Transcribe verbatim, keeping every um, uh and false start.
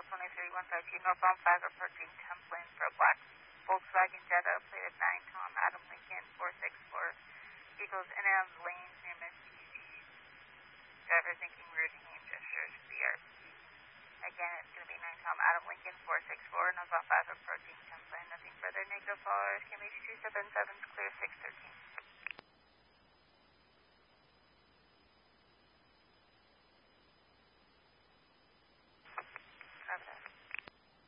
twenty-three one five two, northbound five, approaching Templin for a black Volkswagen Jetta, plated nine, Tom Adam Lincoln, four six four. Vehicles in and out of the lanes near Miss T C's. Driver thinking weird hand gestures, B R P. Again, it's going to be nine, Tom Adam Lincoln, four six four, northbound five, approaching Templin. Nothing further, negative followers, K M H two seven seven, clear six thirteen.